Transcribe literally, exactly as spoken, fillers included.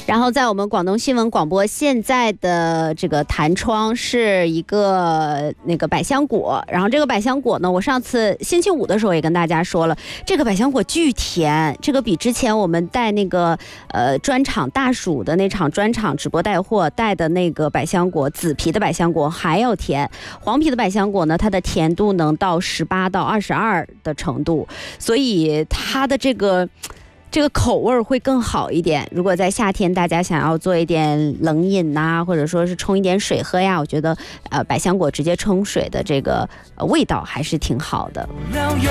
然后在我们广东新闻广播现在的这个弹窗是一个那个百香果，然后这个百香果呢，我上次星期五的时候也跟大家说了，这个百香果巨甜，这个比之前我们带那个呃专场大暑的那场专场直播带货带的那个百香果紫皮的百香果还要甜，黄皮的百香果呢，它的甜度能到十八到二十二的程度，所以它的这个。这个口味会更好一点。如果在夏天大家想要做一点冷饮呐、啊，或者说是冲一点水喝呀，我觉得呃百香果直接冲水的这个、呃、味道还是挺好的。